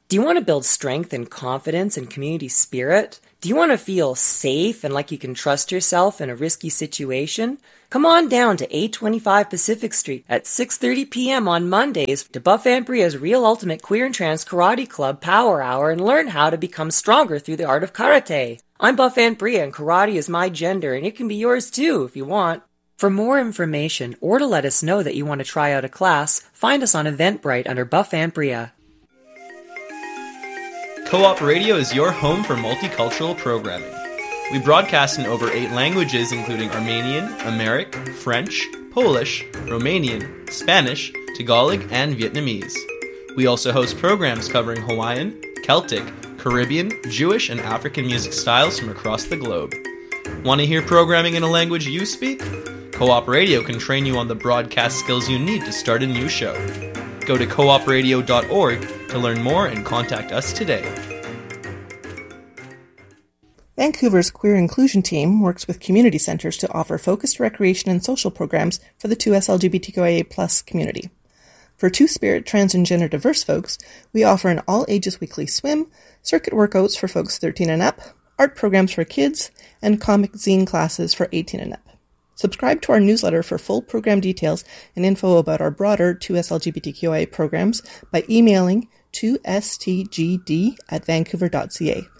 Do you want to build strength and confidence and community spirit? Do you want to feel safe and like you can trust yourself in a risky situation? Come on down to 825 Pacific Street at 6:30 p.m. on Mondays to Buff Ambria's Real Ultimate Queer and Trans Karate Club Power Hour and learn how to become stronger through the art of karate. I'm Buff Ambria and karate is my gender and it can be yours too if you want. For more information or to let us know that you want to try out a class, find us on Eventbrite under Buff Ambria. Co-op Radio is your home for multicultural programming. We broadcast in over 8 languages including Armenian, Amharic, French, Polish, Romanian, Spanish, Tagalog, and Vietnamese. We also host programs covering Hawaiian, Celtic, Caribbean, Jewish, and African music styles from across the globe. Want to hear programming in a language you speak? Co-op Radio can train you on the broadcast skills you need to start a new show. Go to coopradio.org to learn more and contact us today. Vancouver's Queer Inclusion Team works with community centres to offer focused recreation and social programs for the 2S LGBTQIA+ community. For Two-Spirit, trans and gender diverse folks, we offer an all-ages weekly swim, circuit workouts for folks 13 and up, art programs for kids, and comic zine classes for 18 and up. Subscribe to our newsletter for full program details and info about our broader 2S LGBTQIA programs by emailing 2stgd@vancouver.ca.